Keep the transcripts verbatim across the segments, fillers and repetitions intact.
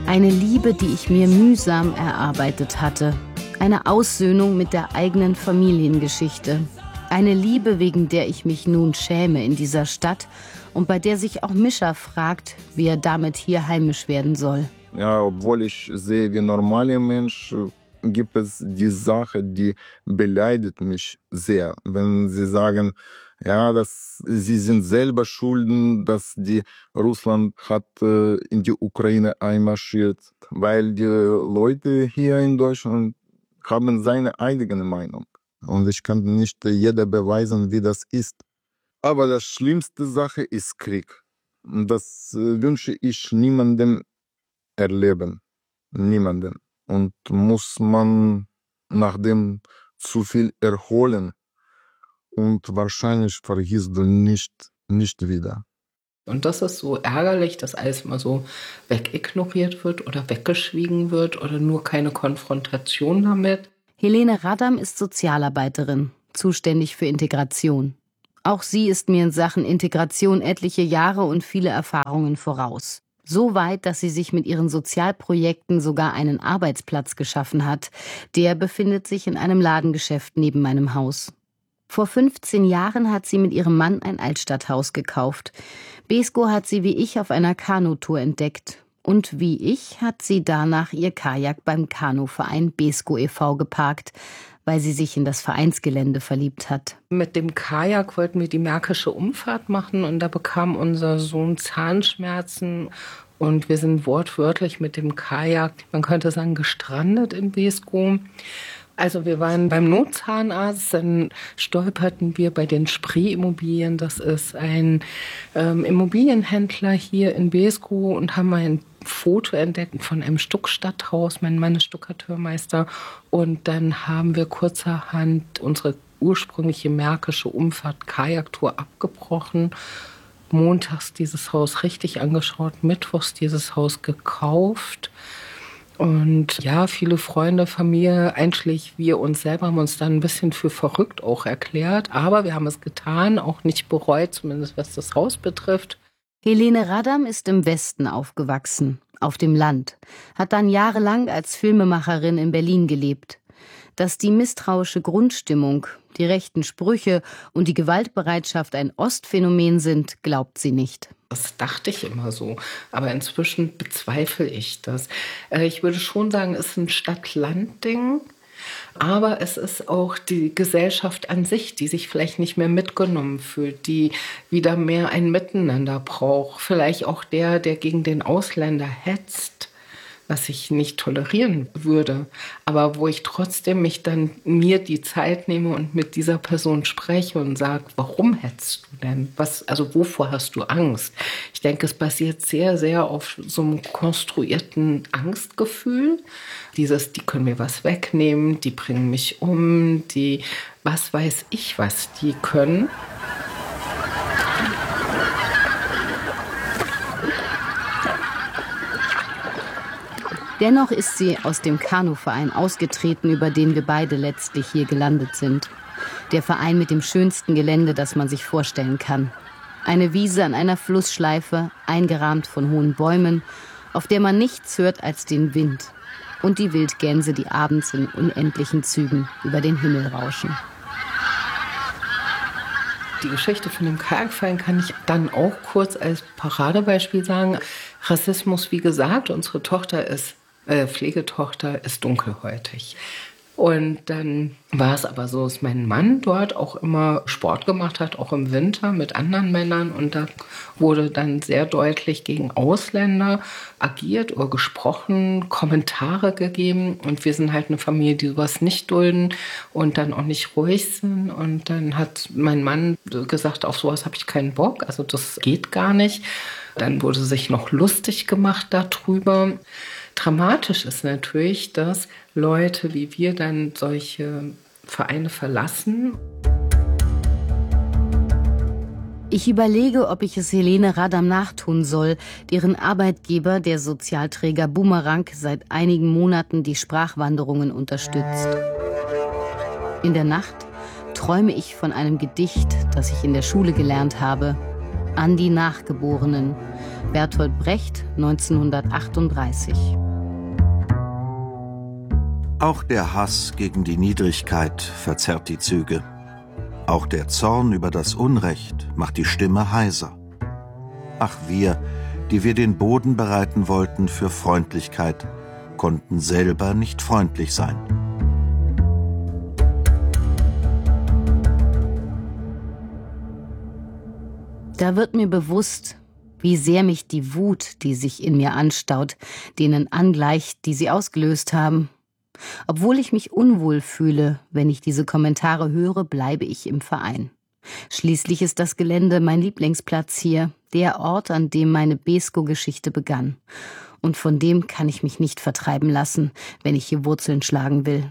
Eine Liebe, die ich mir mühsam erarbeitet hatte. Eine Aussöhnung mit der eigenen Familiengeschichte. Eine Liebe, wegen der ich mich nun schäme in dieser Stadt und bei der sich auch Mischa fragt, wie er damit hier heimisch werden soll. Ja, obwohl ich sehe wie normaler Mensch, gibt es die Sache, die beleidigt mich sehr. Wenn sie sagen, ja, dass sie sind selber schulden, dass die Russland hat äh, in die Ukraine einmarschiert, weil die Leute hier in Deutschland haben seine eigene Meinung. Und ich kann nicht jeder beweisen, wie das ist. Aber das schlimmste Sache ist Krieg. Und das äh, wünsche ich niemandem erleben. Niemandem. Und muss man nach dem zu viel erholen. Und wahrscheinlich vergisst du nicht, nicht wieder. Und das ist so ärgerlich, dass alles mal so wegignoriert wird oder weggeschwiegen wird oder nur keine Konfrontation damit. Helene Radam ist Sozialarbeiterin, zuständig für Integration. Auch sie ist mir in Sachen Integration etliche Jahre und viele Erfahrungen voraus. So weit, dass sie sich mit ihren Sozialprojekten sogar einen Arbeitsplatz geschaffen hat. Der befindet sich in einem Ladengeschäft neben meinem Haus. Vor fünfzehn Jahren hat sie mit ihrem Mann ein Altstadthaus gekauft. Beeskow hat sie wie ich auf einer Kanutour entdeckt. Und wie ich hat sie danach ihr Kajak beim Kanuverein Beeskow e V geparkt, weil sie sich in das Vereinsgelände verliebt hat. Mit dem Kajak wollten wir die Märkische Umfahrt machen und da bekam unser Sohn Zahnschmerzen. Und wir sind wortwörtlich mit dem Kajak, man könnte sagen, gestrandet in Beeskow. Also wir waren beim Notzahnarzt, dann stolperten wir bei den Spree-Immobilien. Das ist ein ähm, Immobilienhändler hier in Beeskow und haben ein Foto entdeckt von einem Stuckstadthaus. Mein Mann ist Stuckateurmeister. Und dann haben wir kurzerhand unsere ursprüngliche märkische Umfahrt Kajaktour abgebrochen. Montags dieses Haus richtig angeschaut, mittwochs dieses Haus gekauft. Und ja, viele Freunde, Familie, einschließlich wir uns selber, haben uns dann ein bisschen für verrückt auch erklärt. Aber wir haben es getan, auch nicht bereut, zumindest was das Haus betrifft. Helene Radam ist im Westen aufgewachsen, auf dem Land, hat dann jahrelang als Filmemacherin in Berlin gelebt. Dass die misstrauische Grundstimmung, die rechten Sprüche und die Gewaltbereitschaft ein Ostphänomen sind, glaubt sie nicht. Das dachte ich immer so, aber inzwischen bezweifle ich das. Ich würde schon sagen, es ist ein Stadt-Land-Ding, aber es ist auch die Gesellschaft an sich, die sich vielleicht nicht mehr mitgenommen fühlt, die wieder mehr ein Miteinander braucht. Vielleicht auch der, der gegen den Ausländer hetzt, was ich nicht tolerieren würde, aber wo ich trotzdem mich dann mir die Zeit nehme und mit dieser Person spreche und sage, warum hetzt du denn? Was, also wovor hast du Angst? Ich denke, es basiert sehr, sehr auf so einem konstruierten Angstgefühl. Dieses, die können mir was wegnehmen, die bringen mich um, die, was weiß ich, was die können. Dennoch ist sie aus dem Kanuverein ausgetreten, über den wir beide letztlich hier gelandet sind. Der Verein mit dem schönsten Gelände, das man sich vorstellen kann. Eine Wiese an einer Flussschleife, eingerahmt von hohen Bäumen, auf der man nichts hört als den Wind. Und die Wildgänse, die abends in unendlichen Zügen über den Himmel rauschen. Die Geschichte von dem Kajakverein kann ich dann auch kurz als Paradebeispiel sagen. Rassismus, wie gesagt, unsere Tochter ist Äh, Pflegetochter ist dunkelhäutig. Und dann war es aber so, dass mein Mann dort auch immer Sport gemacht hat, auch im Winter mit anderen Männern. Und da wurde dann sehr deutlich gegen Ausländer agiert oder gesprochen, Kommentare gegeben. Und wir sind halt eine Familie, die sowas nicht dulden und dann auch nicht ruhig sind. Und dann hat mein Mann gesagt, auf sowas habe ich keinen Bock, also das geht gar nicht. Dann wurde sich noch lustig gemacht darüber. Dramatisch ist natürlich, dass Leute wie wir dann solche Vereine verlassen. Ich überlege, ob ich es Helene Radam nachtun soll, deren Arbeitgeber, der Sozialträger Bumerang, seit einigen Monaten die Sprachwanderungen unterstützt. In der Nacht träume ich von einem Gedicht, das ich in der Schule gelernt habe. An die Nachgeborenen. Bertolt Brecht, neunzehnhundertachtunddreißig. Auch der Hass gegen die Niedrigkeit verzerrt die Züge. Auch der Zorn über das Unrecht macht die Stimme heiser. Ach, wir, die wir den Boden bereiten wollten für Freundlichkeit, konnten selber nicht freundlich sein. Da wird mir bewusst, wie sehr mich die Wut, die sich in mir anstaut, denen angleicht, die sie ausgelöst haben. Obwohl ich mich unwohl fühle, wenn ich diese Kommentare höre, bleibe ich im Verein. Schließlich ist das Gelände mein Lieblingsplatz hier, der Ort, an dem meine Beeskow-Geschichte begann. Und von dem kann ich mich nicht vertreiben lassen, wenn ich hier Wurzeln schlagen will.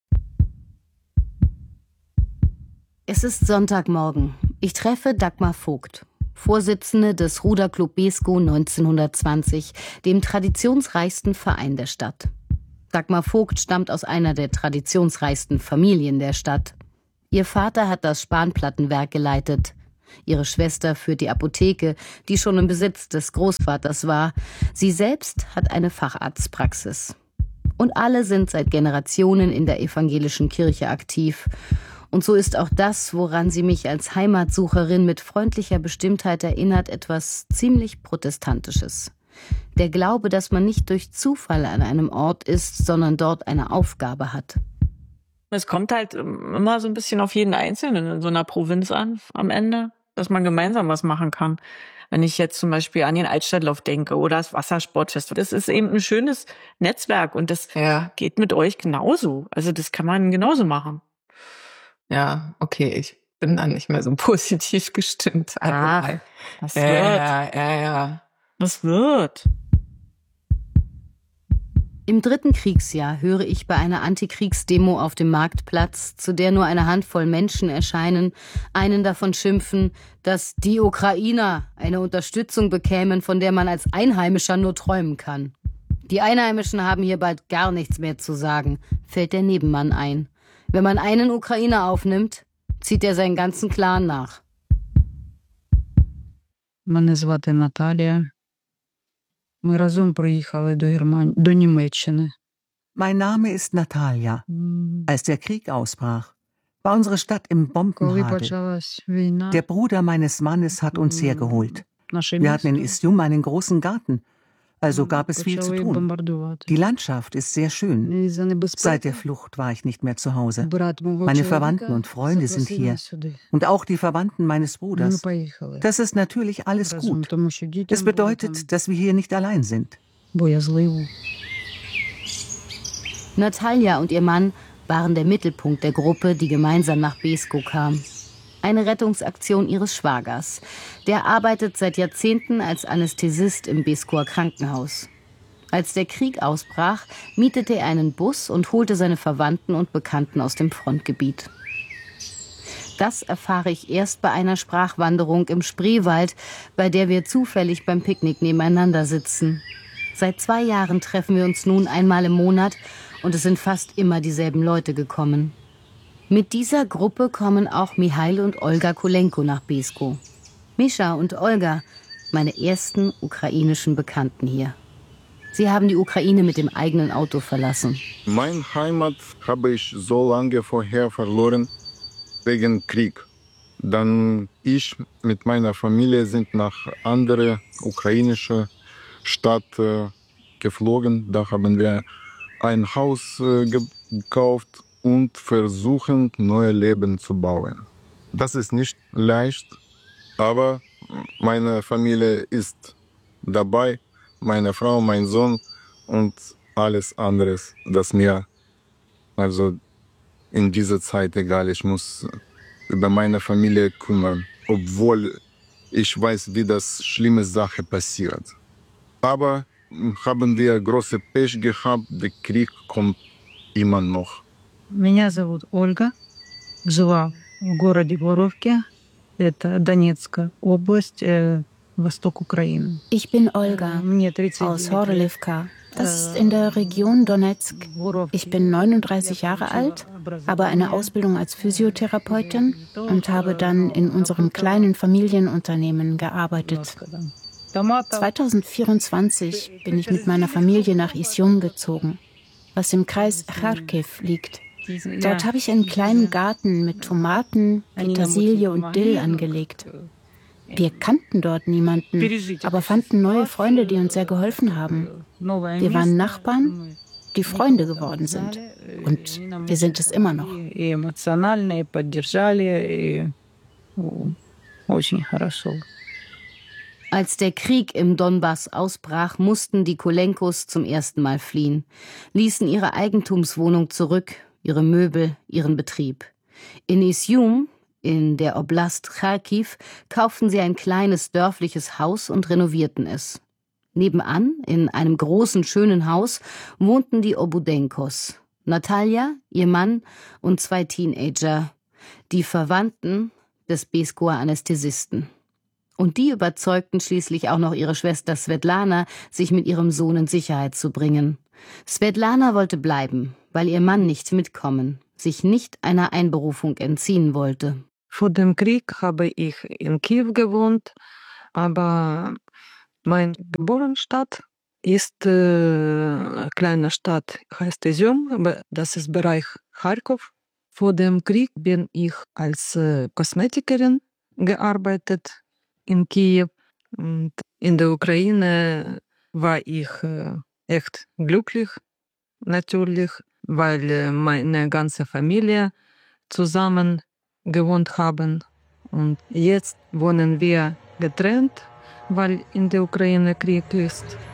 Es ist Sonntagmorgen. Ich treffe Dagmar Vogt, Vorsitzende des Ruderclub Beeskow neunzehnhundertzwanzig, dem traditionsreichsten Verein der Stadt. Dagmar Vogt stammt aus einer der traditionsreichsten Familien der Stadt. Ihr Vater hat das Spanplattenwerk geleitet. Ihre Schwester führt die Apotheke, die schon im Besitz des Großvaters war. Sie selbst hat eine Facharztpraxis. Und alle sind seit Generationen in der evangelischen Kirche aktiv. Und so ist auch das, woran sie mich als Heimatsucherin mit freundlicher Bestimmtheit erinnert, etwas ziemlich Protestantisches. Der Glaube, dass man nicht durch Zufall an einem Ort ist, sondern dort eine Aufgabe hat. Es kommt halt immer so ein bisschen auf jeden Einzelnen in so einer Provinz an, am Ende, dass man gemeinsam was machen kann. Wenn ich jetzt zum Beispiel an den Altstadtlauf denke oder das Wassersportfest, das ist eben ein schönes Netzwerk und das ja. geht mit euch genauso. Also das kann man genauso machen. Ja, okay, ich bin dann nicht mehr so positiv gestimmt. Ah, das wird. Ja, ja, ja. Das wird. Im dritten Kriegsjahr höre ich bei einer Antikriegsdemo auf dem Marktplatz, zu der nur eine Handvoll Menschen erscheinen, einen davon schimpfen, dass die Ukrainer eine Unterstützung bekämen, von der man als Einheimischer nur träumen kann. Die Einheimischen haben hier bald gar nichts mehr zu sagen, fällt der Nebenmann ein. Wenn man einen Ukrainer aufnimmt, zieht er seinen ganzen Clan nach. Мене звати Наталія. Ми разом приїхали до Германії, до Німеччини. Mein Name ist Natalia. Als der Krieg ausbrach, war unsere Stadt im Bombenhagel. Der Bruder meines Mannes hat uns hergeholt. Wir hatten in Izjum einen großen Garten, also gab es viel zu tun. Die Landschaft ist sehr schön. Seit der Flucht war ich nicht mehr zu Hause. Meine Verwandten und Freunde sind hier. Und auch die Verwandten meines Bruders. Das ist natürlich alles gut. Es bedeutet, dass wir hier nicht allein sind. Natalia und ihr Mann waren der Mittelpunkt der Gruppe, die gemeinsam nach Beeskow kam. Eine Rettungsaktion ihres Schwagers. Der arbeitet seit Jahrzehnten als Anästhesist im Beeskower Krankenhaus. Als der Krieg ausbrach, mietete er einen Bus und holte seine Verwandten und Bekannten aus dem Frontgebiet. Das erfahre ich erst bei einer Sprachwanderung im Spreewald, bei der wir zufällig beim Picknick nebeneinander sitzen. Seit zwei Jahren treffen wir uns nun einmal im Monat und es sind fast immer dieselben Leute gekommen. Mit dieser Gruppe kommen auch Mihail und Olga Kulenko nach Beeskow. Mischa und Olga, meine ersten ukrainischen Bekannten hier. Sie haben die Ukraine mit dem eigenen Auto verlassen. Meine Heimat habe ich so lange vorher verloren, wegen Krieg. Dann ich mit meiner Familie sind nach andere ukrainische Stadt äh, geflogen. Da haben wir ein Haus äh, gekauft und versuchen, neue Leben zu bauen. Das ist nicht leicht, aber meine Familie ist dabei, meine Frau, mein Sohn und alles andere, das mir also in dieser Zeit egal. Ich muss über meine Familie kümmern, obwohl ich weiß, wie das schlimme Sache passiert. Aber haben wir große Pech gehabt, der Krieg kommt immer noch. Меня зовут Ольга. Жила в городе Воровке. Это Донецкая область, э, Восток Украины. Ich bin Olga aus Horlivka, Das ist in der Region Donetsk. Ich bin neununddreißig Jahre alt, habe eine Ausbildung als Physiotherapeutin und habe dann in unserem kleinen Familienunternehmen gearbeitet. zweitausendvierundzwanzig bin ich mit meiner Familie nach Izjum gezogen, was im Kreis Charkiw liegt. Dort habe ich einen kleinen Garten mit Tomaten, Petersilie und Dill angelegt. Wir kannten dort niemanden, aber fanden neue Freunde, die uns sehr geholfen haben. Wir waren Nachbarn, die Freunde geworden sind. Und wir sind es immer noch. Als der Krieg im Donbass ausbrach, mussten die Kolenkos zum ersten Mal fliehen, ließen ihre Eigentumswohnung zurück, ihre Möbel, ihren Betrieb. In Izjum, in der Oblast Charkiw, kauften sie ein kleines dörfliches Haus und renovierten es. Nebenan, in einem großen, schönen Haus, wohnten die Obudenkos. Natalja, ihr Mann und zwei Teenager, die Verwandten des Beeskower Anästhesisten. Und die überzeugten schließlich auch noch ihre Schwester Svetlana, sich mit ihrem Sohn in Sicherheit zu bringen. Svetlana wollte bleiben, weil ihr Mann nicht mitkommen, sich nicht einer Einberufung entziehen wollte. Vor dem Krieg habe ich in Kiew gewohnt, aber meine Geburtsstadt ist eine kleine Stadt, heißt Izjum, aber das ist Bereich Charkow. Vor dem Krieg bin ich als Kosmetikerin gearbeitet in Kiew. Und in der Ukraine war ich echt glücklich, natürlich, weil meine ganze Familie zusammen gewohnt haben. Und jetzt wohnen wir getrennt, weil in der Ukraine Krieg ist.